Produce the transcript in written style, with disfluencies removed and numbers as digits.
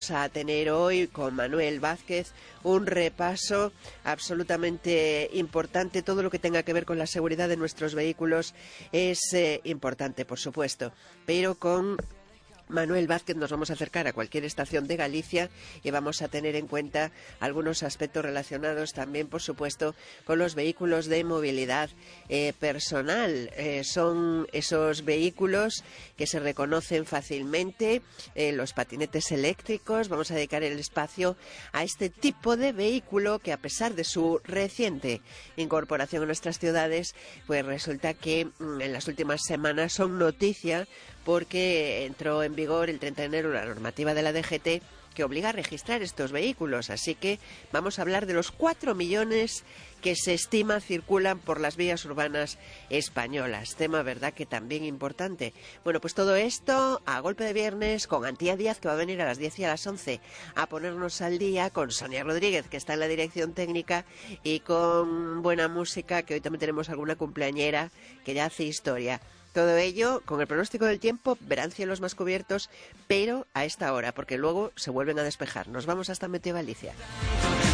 A tener hoy con Manuel Vázquez un repaso absolutamente importante. Todo lo que tenga que ver con la seguridad de nuestros vehículos es importante, por supuesto, pero con Manuel Vázquez nos vamos a acercar a cualquier estación de Galicia y vamos a tener en cuenta algunos aspectos relacionados también, por supuesto, con los vehículos de movilidad personal. Son esos vehículos que se reconocen fácilmente, los patinetes eléctricos. Vamos a dedicar el espacio a este tipo de vehículo que, a pesar de su reciente incorporación a nuestras ciudades, pues resulta que en las últimas semanas son noticia porque entró en vigor el 30 de enero la normativa de la DGT que obliga a registrar estos vehículos. Así que vamos a hablar de los 4 millones que se estima circulan por las vías urbanas españolas. Tema, ¿verdad?, que también importante. Bueno, pues todo esto a golpe de viernes con Antía Díaz, que va a venir a las 10 y a las 11 a ponernos al día, con Sonia Rodríguez, que está en la dirección técnica, y con buena música, que hoy también tenemos alguna cumpleañera que ya hace historia. Todo ello con el pronóstico del tiempo. Verán cielos más cubiertos, pero a esta hora, porque luego se vuelven a despejar. Nos vamos hasta Meteo Galicia.